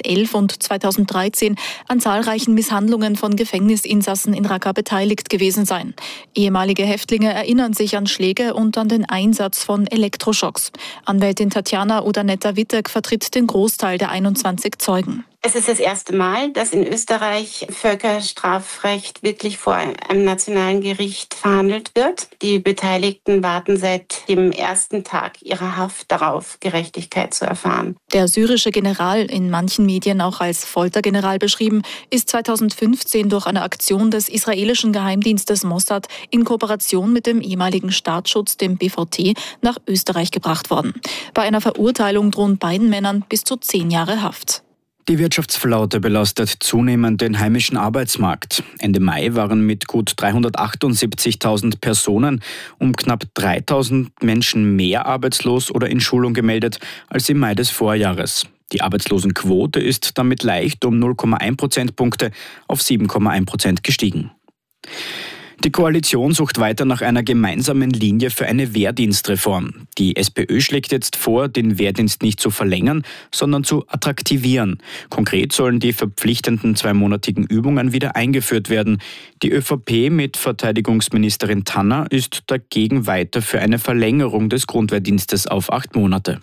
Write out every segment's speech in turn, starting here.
2011 und 2013 an zahlreichen Misshandlungen von Gefängnisinsassen in Raqqa beteiligt gewesen sein. Ehemalige Häftlinge erinnern sich an Schläge und an den Einsatz von Elektroschocks. Anwältin Tatjana Udaneta-Wittek vertritt den Großteil der 21 Zeugen. Es ist das erste Mal, dass in Österreich Völkerstrafrecht wirklich vor einem nationalen Gericht verhandelt wird. Die Beteiligten warten seit dem ersten Tag ihrer Haft darauf, Gerechtigkeit zu erfahren. Der syrische General, in manchen Medien auch als Foltergeneral beschrieben, ist 2015 durch eine Aktion des israelischen Geheimdienstes Mossad in Kooperation mit dem ehemaligen Staatsschutz, dem BVT, nach Österreich gebracht worden. Bei einer Verurteilung drohen beiden Männern bis zu 10 Jahre Haft. Die Wirtschaftsflaute belastet zunehmend den heimischen Arbeitsmarkt. Ende Mai waren mit gut 378.000 Personen um knapp 3.000 Menschen mehr arbeitslos oder in Schulung gemeldet als im Mai des Vorjahres. Die Arbeitslosenquote ist damit leicht um 0,1 Prozentpunkte auf 7,1% gestiegen. Die Koalition sucht weiter nach einer gemeinsamen Linie für eine Wehrdienstreform. Die SPÖ schlägt jetzt vor, den Wehrdienst nicht zu verlängern, sondern zu attraktivieren. Konkret sollen die verpflichtenden 2-monatigen Übungen wieder eingeführt werden. Die ÖVP mit Verteidigungsministerin Tanner ist dagegen weiter für eine Verlängerung des Grundwehrdienstes auf 8 Monate.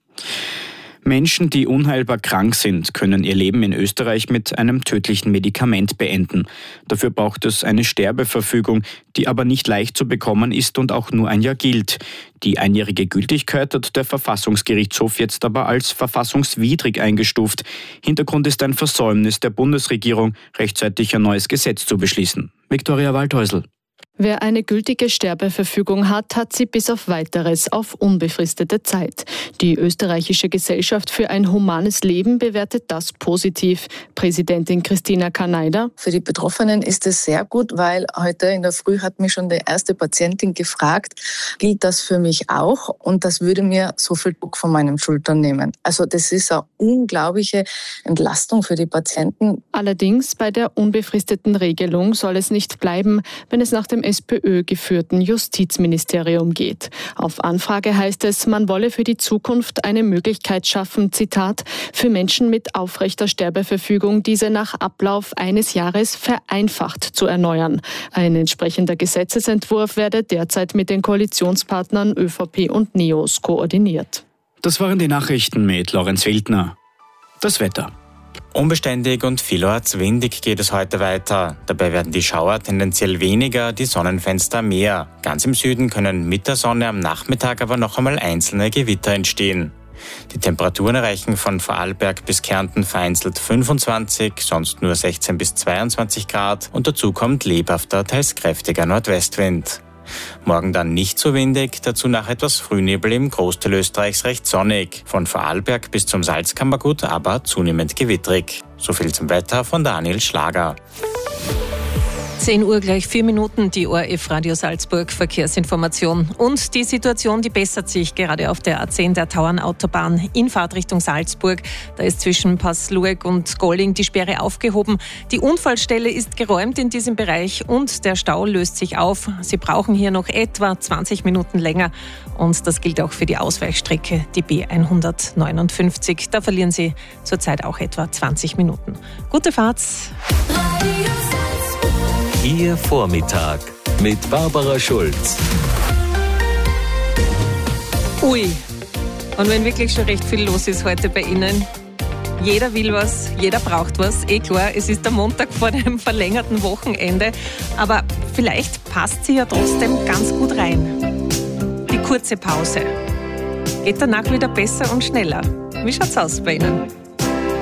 Menschen, die unheilbar krank sind, können ihr Leben in Österreich mit einem tödlichen Medikament beenden. Dafür braucht es eine Sterbeverfügung, die aber nicht leicht zu bekommen ist und auch nur ein Jahr gilt. Die einjährige Gültigkeit hat der Verfassungsgerichtshof jetzt aber als verfassungswidrig eingestuft. Hintergrund ist ein Versäumnis der Bundesregierung, rechtzeitig ein neues Gesetz zu beschließen. Viktoria Waldhäusl. Wer eine gültige Sterbeverfügung hat, hat sie bis auf Weiteres auf unbefristete Zeit. Die österreichische Gesellschaft für ein humanes Leben bewertet das positiv. Präsidentin Christina Kaneider: Für die Betroffenen ist es sehr gut, weil heute in der Früh hat mich schon die erste Patientin gefragt, gilt das für mich auch? Und das würde mir so viel Druck von meinen Schultern nehmen. Also das ist eine unglaubliche Entlastung für die Patienten. Allerdings bei der unbefristeten Regelung soll es nicht bleiben, wenn es nach dem SPÖ-geführten Justizministerium geht. Auf Anfrage heißt es, man wolle für die Zukunft eine Möglichkeit schaffen, Zitat, für Menschen mit aufrechter Sterbeverfügung diese nach Ablauf eines Jahres vereinfacht zu erneuern. Ein entsprechender Gesetzesentwurf werde derzeit mit den Koalitionspartnern ÖVP und NEOS koordiniert. Das waren die Nachrichten mit Lorenz Wildner. Das Wetter. Unbeständig und vielorts windig geht es heute weiter. Dabei werden die Schauer tendenziell weniger, die Sonnenfenster mehr. Ganz im Süden können mit der Sonne am Nachmittag aber noch einmal einzelne Gewitter entstehen. Die Temperaturen erreichen von Vorarlberg bis Kärnten vereinzelt 25, sonst nur 16 bis 22 Grad und dazu kommt lebhafter, teils kräftiger Nordwestwind. Morgen dann nicht so windig, dazu nach etwas Frühnebel im Großteil Österreichs recht sonnig. Von Vorarlberg bis zum Salzkammergut aber zunehmend gewittrig. So viel zum Wetter von Daniel Schlager. 10 Uhr gleich 4 Minuten, die ORF Radio Salzburg Verkehrsinformation. Und die Situation, die bessert sich gerade auf der A10 der Tauernautobahn in Fahrtrichtung Salzburg. Da ist zwischen Passlueg und Golling die Sperre aufgehoben. Die Unfallstelle ist geräumt in diesem Bereich und der Stau löst sich auf. Sie brauchen hier noch etwa 20 Minuten länger. Und das gilt auch für die Ausweichstrecke, die B159. Da verlieren Sie zurzeit auch etwa 20 Minuten. Gute Fahrt! Ihr Vormittag mit Barbara Schulz. Ui, und wenn wirklich schon recht viel los ist heute bei Ihnen, jeder will was, jeder braucht was, klar, es ist der Montag vor dem verlängerten Wochenende, aber vielleicht passt sie ja trotzdem ganz gut rein. Die kurze Pause. Geht danach wieder besser und schneller. Wie schaut's aus bei Ihnen?